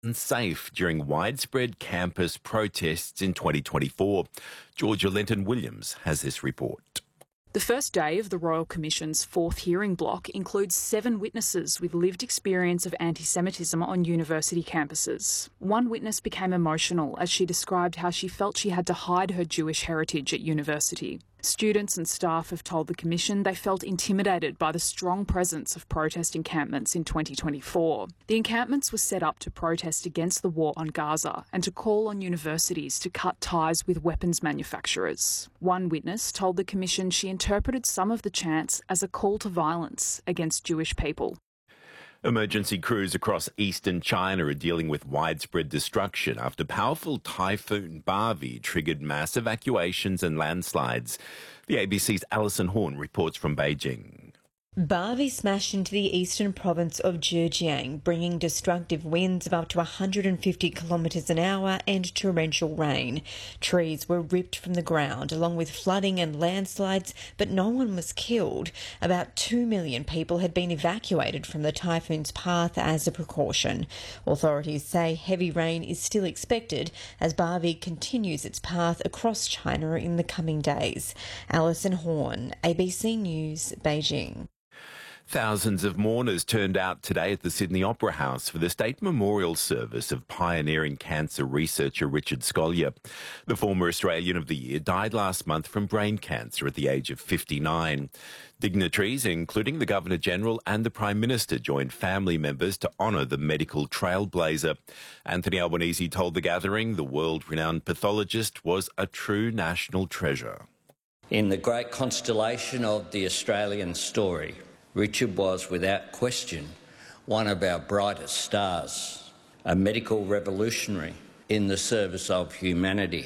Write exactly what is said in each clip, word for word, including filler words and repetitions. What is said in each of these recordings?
and safe during widespread campus protests in twenty twenty-four. Georgia Lenton-Williams has this report. The first day of the Royal Commission's fourth hearing block includes seven witnesses with lived experience of anti-Semitism on university campuses. One witness became emotional as she described how she felt she had to hide her Jewish heritage at university. Students and staff have told the Commission they felt intimidated by the strong presence of protest encampments in twenty twenty-four. The encampments were set up to protest against the war on Gaza and to call on universities to cut ties with weapons manufacturers. One witness told the Commission she interpreted some of the chants as a call to violence against Jewish people. Emergency crews across eastern China are dealing with widespread destruction after powerful typhoon Bharvey triggered mass evacuations and landslides. The A B C's Alison Horn reports from Beijing. Bharvey smashed into the eastern province of Zhejiang, bringing destructive winds of up to one hundred fifty kilometres an hour and torrential rain. Trees were ripped from the ground, along with flooding and landslides, but no one was killed. About two million people had been evacuated from the typhoon's path as a precaution. Authorities say heavy rain is still expected as Bharvey continues its path across China in the coming days. Alison Horn, A B C News, Beijing. Thousands of mourners turned out today at the Sydney Opera House for the state memorial service of pioneering cancer researcher Richard Scolyer. The former Australian of the Year died last month from brain cancer at the age of fifty-nine. Dignitaries, including the Governor-General and the Prime Minister, joined family members to honour the medical trailblazer. Anthony Albanese told the gathering the world-renowned pathologist was a true national treasure. In the great constellation of the Australian story, Richard was, without question, one of our brightest stars, a medical revolutionary in the service of humanity.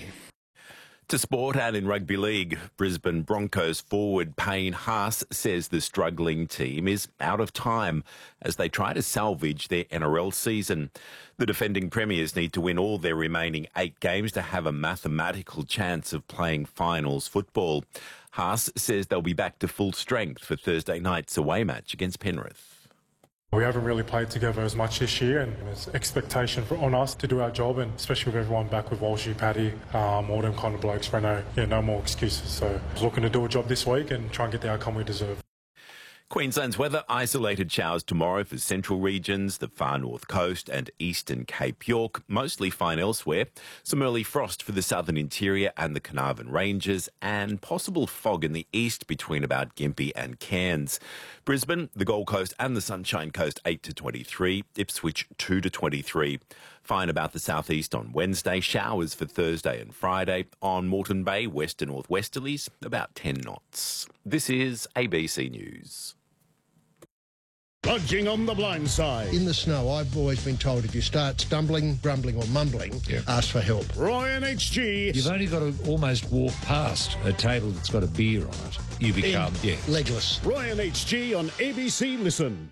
To sport and in rugby league, Brisbane Broncos forward Payne Haas says the struggling team is out of time as they try to salvage their N R L season. The defending premiers need to win all their remaining eight games to have a mathematical chance of playing finals football. Haas says they'll be back to full strength for Thursday night's away match against Penrith. We haven't really played together as much this year, and there's expectation for, on us to do our job, and especially with everyone back with Walshy, Paddy, um, all them kind of blokes, Renault. Yeah, no more excuses. So I was looking to do a job this week and try and get the outcome we deserve. Queensland's weather, isolated showers tomorrow for central regions, the far north coast and eastern Cape York, mostly fine elsewhere. Some early frost for the southern interior and the Carnarvon Ranges, and possible fog in the east between about Gympie and Cairns. Brisbane, the Gold Coast and the Sunshine Coast eight to twenty-three, Ipswich two to twenty-three. Fine about the southeast on Wednesday, showers for Thursday and Friday. On Moreton Bay, west and northwesterlies, about ten knots. This is A B C News. Lodging on the blind side. In the snow, I've always been told if you start stumbling, grumbling or mumbling, yeah. ask for help. Roy and H G. You've only got to almost walk past a table that's got a beer on it. You become, In, yeah. legless. Roy and H G on A B C Listen.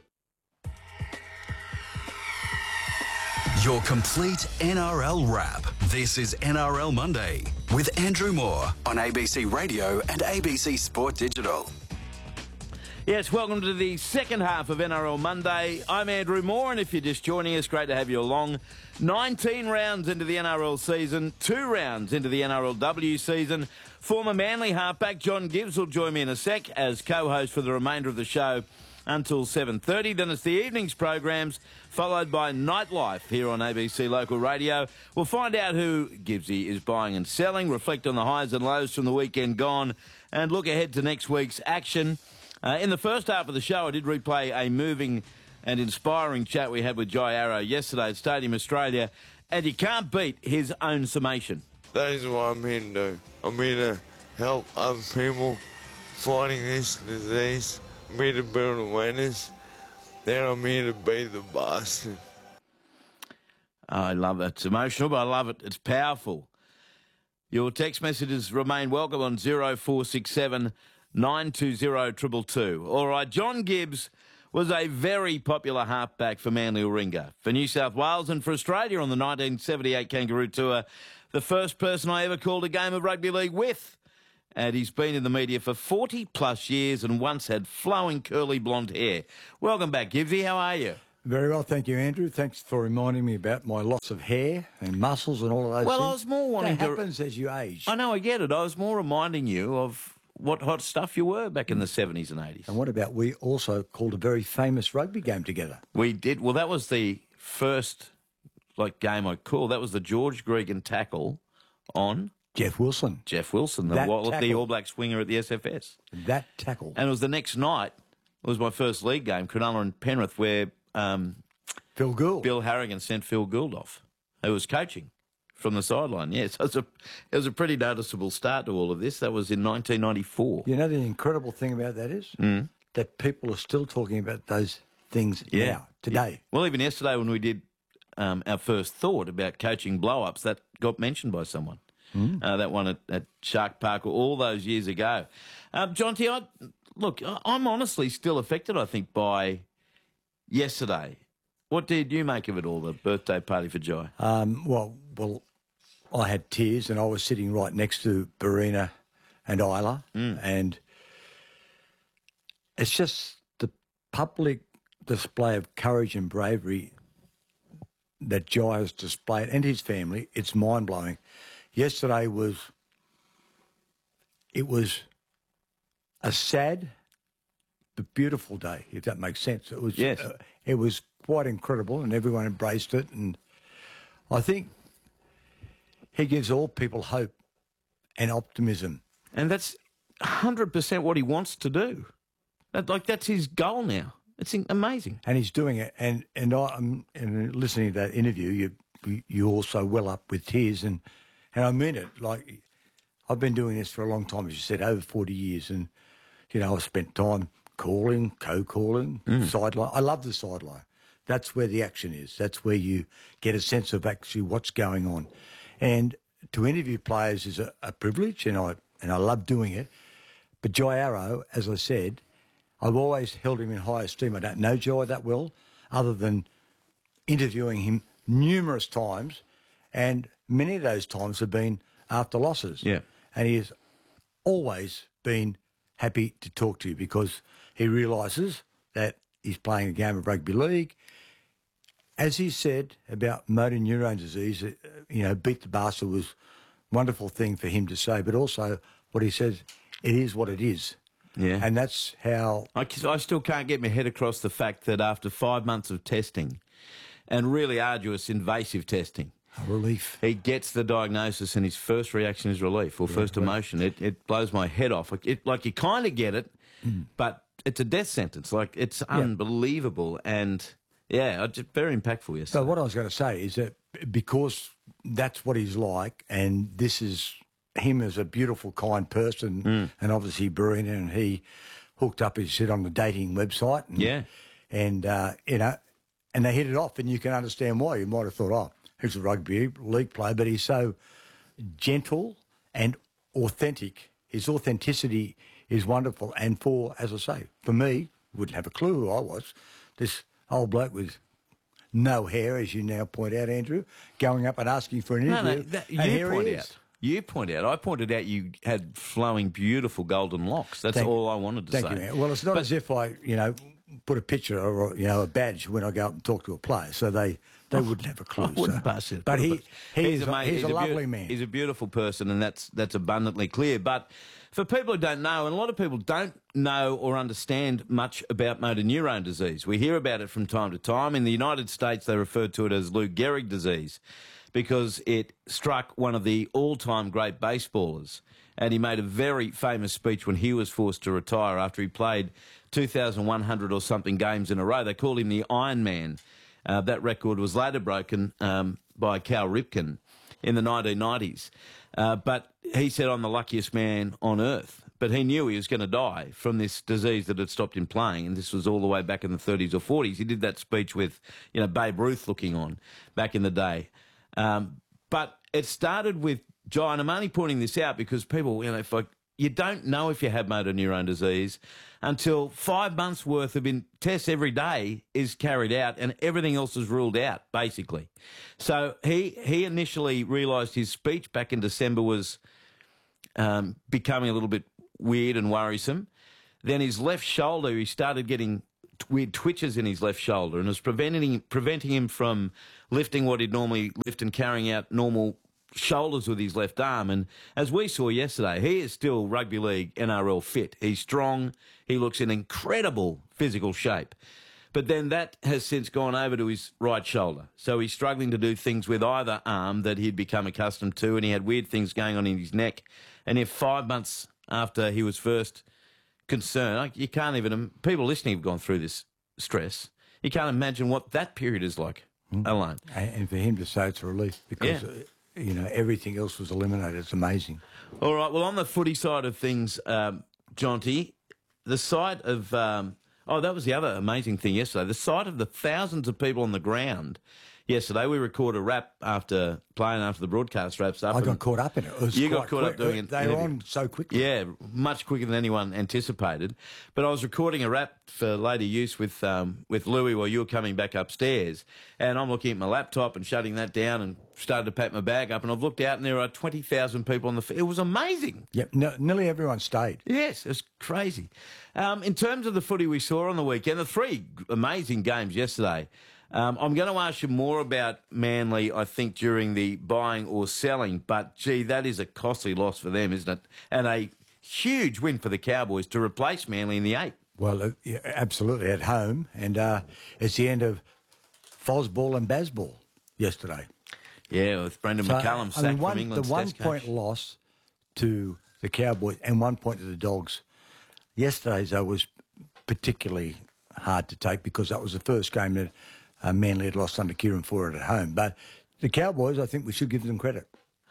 Your complete N R L wrap. This is N R L Monday with Andrew Moore on A B C Radio and A B C Sport Digital. Yes, welcome to the second half of N R L Monday. I'm Andrew Moore, and if you're just joining us, great to have you along. nineteen rounds into the N R L season, two rounds into the N R L W season. Former Manly halfback John Gibbs will join me in a sec as co-host for the remainder of the show until seven thirty. Then it's the evening's programs, followed by Nightlife here on A B C Local Radio. We'll find out who Gibbsy is buying and selling, reflect on the highs and lows from the weekend gone, and look ahead to next week's action. Uh, in the first half of the show, I did replay a moving and inspiring chat we had with Jai Arrow yesterday at Stadium Australia, and you can't beat his own summation. That is what I'm here to do. I'm here to help other people fighting this disease. I'm here to build awareness. Then I'm here to be the bastard. I love that. It's emotional, but I love it. It's powerful. Your text messages remain welcome on zero four six seven nine two zero two two two. All right, John Gibbs was a very popular halfback for Manly Warringah, for New South Wales and for Australia on the nineteen seventy-eight Kangaroo Tour. The first person I ever called a game of rugby league with. And he's been in the media for forty plus years and once had flowing curly blonde hair. Welcome back, Gibbsy. How are you? Very well, thank you, Andrew. Thanks for reminding me about my loss of hair and muscles and all of those well, things. I was more wanting that to... happens as you age. I know, I get it. I was more reminding you of what hot stuff you were back in the seventies and eighties. And what about we also called a very famous rugby game together? We did. Well, that was the first like game I called. That was the George Gregan tackle on... Jeff Wilson. Jeff Wilson, the, That the tackle. All Blacks winger at the S F S. That tackle. And it was the next night. It was my first league game, Cronulla and Penrith, where um, Phil Gould. Bill Harrigan sent Phil Gould off, who was coaching from the sideline. Yes, it was a it was a pretty noticeable start to all of this. That was in nineteen ninety-four. You know the incredible thing about that is Mm. that people are still talking about those things Yeah. now, today. Well, even yesterday when we did um, our first thought about coaching blow-ups, that got mentioned by someone. Mm. Uh, that one at, at Shark Park all those years ago. Um, John T, I, look, I- I'm honestly still affected, I think, by yesterday. What did you make of it all, the birthday party for Jai? Um, well, well, I had tears, and I was sitting right next to Barina and Isla, Mm. and it's just the public display of courage and bravery that Jai has displayed, and his family. It's mind blowing. Yesterday was it was a sad but beautiful day, if that makes sense. It was Yes. uh, it was quite incredible, and everyone embraced it, and I think he gives all people hope and optimism. And that's one hundred percent what he wants to do. That, like, that's his goal now. It's in- amazing. And he's doing it. And and I'm and listening to that interview, you you also well up with tears, and and I mean it. Like, I've been doing this for a long time, as you said, over forty years, and you know I've spent time calling, co-calling, Mm. sideline. I love the sideline. That's where the action is. That's where you get a sense of actually what's going on. And to interview players is a, a privilege, and I and I love doing it. But Jai Arrow, as I said, I've always held him in high esteem. I don't know Jai that well, other than interviewing him numerous times, and many of those times have been after losses. Yeah. And he has always been happy to talk to you because he realises that he's playing a game of rugby league. As he said about motor neurone disease, uh, you know, beat the bastard was a wonderful thing for him to say, but also what he says, it is what it is. Yeah. And that's how... I, I still can't get my head across the fact that after five months of testing and really arduous invasive testing, relief. He gets the diagnosis and his first reaction is relief or first emotion. It, it blows my head off. Like, it, like you kind of get it, Mm. but it's a death sentence. Like, it's unbelievable. And, yeah, just very impactful yesterday. So what I was going to say is that because that's what he's like, and this is him as a beautiful, kind person, Mm. and obviously Barina and he hooked up, as he said, on the dating website. And, Yeah. And, uh, you know, and they hit it off, and you can understand why. You might have thought, oh, he's a rugby league player, but he's so gentle and authentic. His authenticity is wonderful. And for, as I say, for me, wouldn't have a clue who I was, this old bloke with no hair, as you now point out, Andrew, going up and asking for an No, interview. no, that, and you here he point is. out. You point out. I pointed out you had flowing, beautiful golden locks. That's Thank- all I wanted to Thank say. you, man. Well, it's not But- as if I, you know, put a picture or, you know, a badge when I go up and talk to a player, so they, they wouldn't have a clue. I wouldn't so. pass it. But he, he he's is a, a, mate- he's a beau- lovely man. He's a beautiful person, and that's that's abundantly clear. But for people who don't know, and a lot of people don't know or understand much about motor neurone disease, we hear about it from time to time. In the United States, they refer to it as Lou Gehrig disease because it struck one of the all-time great baseballers. And he made a very famous speech when he was forced to retire after he played two thousand one hundred or something games in a row. They called him the Iron Man. Uh, that record was later broken um, by Cal Ripken in the nineteen nineties. Uh, but he said, I'm the luckiest man on earth. But he knew he was going to die from this disease that had stopped him playing, and this was all the way back in the thirties or forties. He did that speech with, you know, Babe Ruth looking on back in the day. Um, but it started with Jai, and I'm only pointing this out because people, you know, if I, you don't know if you have motor neurone disease until five months' worth of in, tests every day is carried out and everything else is ruled out, basically. So he, he initially realised his speech back in December was um, becoming a little bit weird and worrisome. Then his left shoulder, he started getting weird twitches in his left shoulder and is preventing preventing him from lifting what he'd normally lift and carrying out normal shoulders with his left arm. And as we saw yesterday, he is still rugby league N R L fit. He's strong. He looks in incredible physical shape. But then that has since gone over to his right shoulder. So he's struggling to do things with either arm that he'd become accustomed to, and he had weird things going on in his neck. And if five months after he was first concerned, like, you can't even, people listening have gone through this stress. You can't imagine what that period is like mm. alone. And for him to say it's a relief because, yeah. uh, you know, everything else was eliminated. It's amazing. All right, well, on the footy side of things, um, Jonty, the sight of... Um, Oh, that was the other amazing thing yesterday. The sight of the thousands of people on the ground yesterday. We recorded a wrap after playing after the broadcast wraps up. I got caught up in it. It was you quite got caught quick. up doing it. They were on so quickly. Yeah, much quicker than anyone anticipated. But I was recording a wrap for later use with um, with Louis while you were coming back upstairs, and I'm looking at my laptop and shutting that down and started to pack my bag up, and I've looked out and there are twenty thousand people on the field. It was amazing. Yep, no, nearly everyone stayed. Yes, it was crazy. Um, in terms of the footy we saw on the weekend, the three amazing games yesterday, um, I'm going to ask you more about Manly, I think, during the buying or selling, but, gee, that is a costly loss for them, isn't it? And a huge win for the Cowboys to replace Manly in the eight. Well, uh, yeah, absolutely, at home, and uh, it's the end of Fosball and Bazball yesterday. Yeah, with Brendan so, McCullum sacked I mean, one, from England's the test one-point coach. loss to the Cowboys and one point to the Dogs. Yesterday's, though, was particularly hard to take because that was the first game that uh, Manly had lost under Kieran Foran at home. But the Cowboys, I think we should give them credit.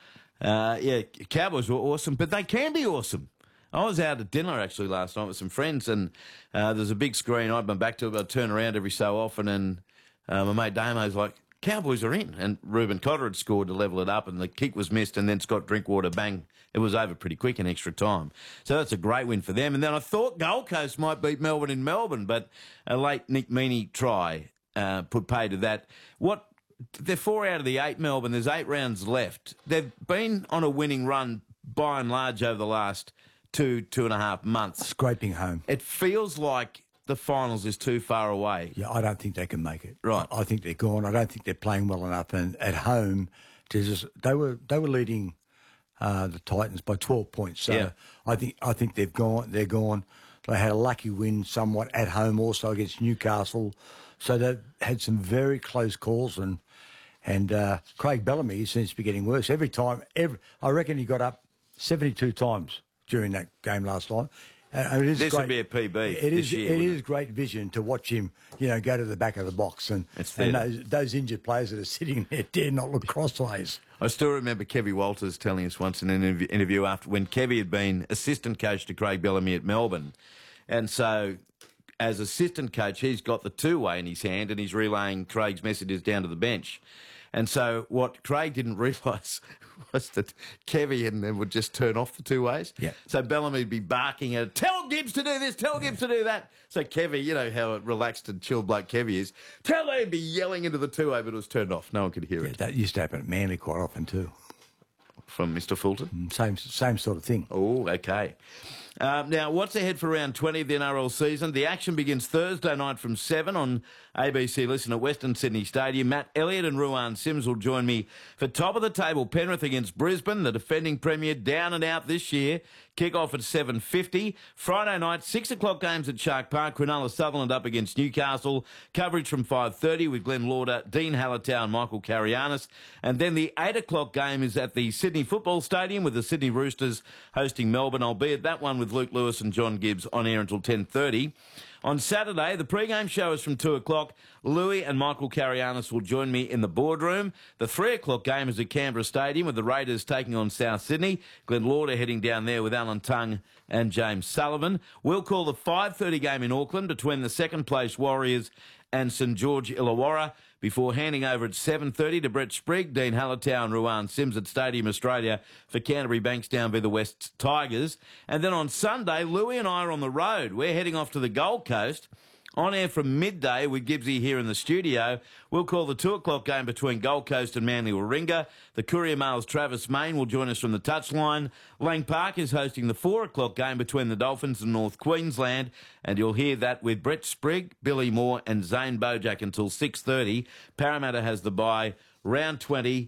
Uh, yeah, Cowboys were awesome, but they can be awesome. I was out at dinner, actually, last night with some friends, and uh, there's a big screen. I had my back to it, but I'd turn around every so often, and uh, my mate Damo's like, Cowboys are in. And Reuben Cotter had scored to level it up, and the kick was missed, and then Scott Drinkwater, bang, it was over pretty quick in extra time. So that's a great win for them. And then I thought Gold Coast might beat Melbourne in Melbourne, but a late Nick Meaney try uh, put pay to that. What? They're four out of the eight, Melbourne. There's eight rounds left. They've been on a winning run by and large over the last two, two and a half months. Scraping home. It feels like the finals is too far away. Yeah, I don't think they can make it. Right. I think they're gone. I don't think they're playing well enough. And at home, just, they were they were leading uh, the Titans by twelve points. So yeah. I think I think they've gone. They're gone. They had a lucky win somewhat at home also against Newcastle. So they've had some very close calls. And and uh, Craig Bellamy seems to be getting worse every time. Every I reckon he got up seventy-two times during that game last night. Uh, it is this great, would be a P B it this is, year. It is great vision to watch him, you know, go to the back of the box and, and those, those injured players that are sitting there dare not look crossways. I still remember Kevy Walters telling us once in an interview, interview after when Kevy had been assistant coach to Craig Bellamy at Melbourne. And so as assistant coach, he's got the two-way in his hand and he's relaying Craig's messages down to the bench. And so what Craig didn't realise was that Kevy and them would just turn off the two ways. Yeah. So Bellamy would be barking at, tell Gibbs to do this, tell Gibbs to do that. So Kevy, you know how relaxed and chill bloke Kevy is, tell him, he'd be yelling into the two-way, but it was turned off. No one could hear yeah, it. That used to happen at Manly quite often too. From Mister Fulton? Same same sort of thing. Oh, okay. Um, now, what's ahead for round twenty of the N R L season? The action begins Thursday night from seven on A B C Listen at Western Sydney Stadium. Matt Elliott and Ruan Sims will join me for top of the table. Penrith against Brisbane, the defending premier, down and out this year. Kick-off at seven fifty. Friday night, six o'clock games at Shark Park. Cronulla Sutherland up against Newcastle. Coverage from five thirty with Glenn Lauder, Dean Hallertau and Michael Carianis. And then the eight o'clock game is at the Sydney Football Stadium with the Sydney Roosters hosting Melbourne. I'll be at that one with Luke Lewis and John Gibbs on air until ten thirty. On Saturday, the pre-game show is from two o'clock. Louis and Michael Carianis will join me in the boardroom. The three o'clock game is at Canberra Stadium with the Raiders taking on South Sydney. Glenn Lauder heading down there with Alan Tongue and James Sullivan. We'll call the five thirty game in Auckland between the second-place Warriors and St George Illawarra before handing over at seven thirty to Brett Sprigg, Dean Hallertau and Ruan Sims at Stadium Australia for Canterbury Bankstown v the West Tigers. And then on Sunday, Louis and I are on the road. We're heading off to the Gold Coast On air from midday with Gibbsy here in the studio. We'll call the two o'clock game between Gold Coast and Manly Warringah. The Courier Mail's Travis Main will join us from the touchline. Lang Park is hosting the four o'clock game between the Dolphins and North Queensland. And you'll hear that with Brett Sprigg, Billy Moore and Zane Bojack until six thirty. Parramatta has the bye. Round twenty